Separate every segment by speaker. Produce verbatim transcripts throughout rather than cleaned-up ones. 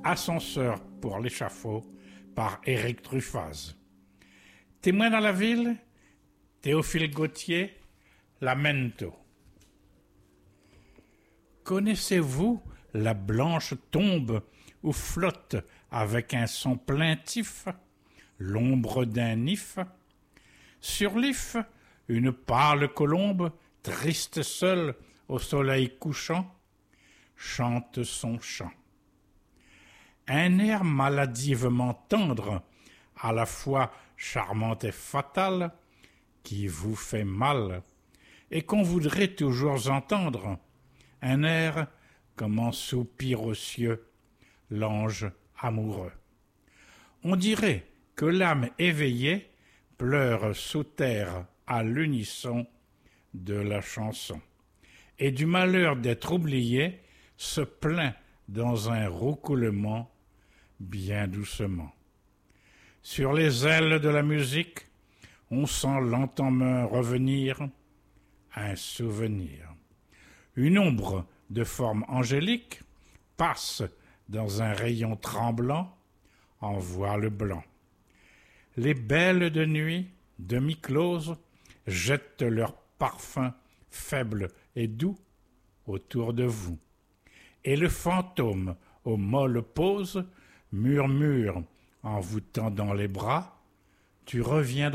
Speaker 1: Ascenseur pour l'échafaud par Éric Truffaz. Témoin dans la ville, Théophile Gautier, Lamento. Connaissez-vous la blanche tombe où flotte avec un son plaintif l'ombre d'un if? Sur l'if, une pâle colombe, triste seule au soleil couchant, chante son chant. Un air maladivement tendre, à la fois charmant et fatal, qui vous fait mal, et qu'on voudrait toujours entendre, un air comme en soupir aux cieux, l'ange amoureux. On dirait que l'âme éveillée pleure sous terre à l'unisson de la chanson, et du malheur d'être oublié se plaint dans un roucoulement bien doucement. Sur les ailes de la musique, on sent lentement revenir un souvenir. Une ombre de forme angélique passe dans un rayon tremblant en voile blanc. Les belles de nuit, demi-closes, jettent leur parfum faible et doux autour de vous. Et le fantôme aux molles poses murmure en vous tendant les bras, « Tu reviendras ?»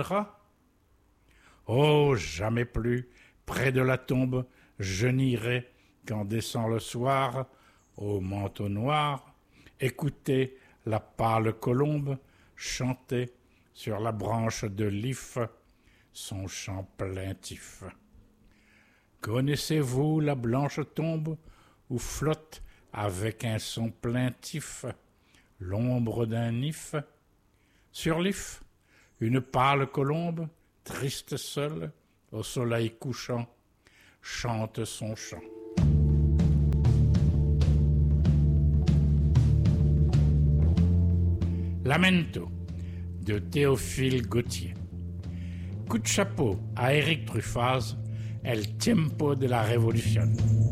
Speaker 1: Oh, jamais plus, près de la tombe, je n'irai quand descend le soir, au manteau noir, écouter la pâle colombe chanter sur la branche de l'if son chant plaintif. Connaissez-vous la blanche tombe où flotte avec un son plaintif l'ombre d'un if? Sur l'if, une pâle colombe, triste seule, au soleil couchant, chante son chant. Lamento de Théophile Gautier. Coup de chapeau à Éric Truffaz, El Tiempo de la Révolution.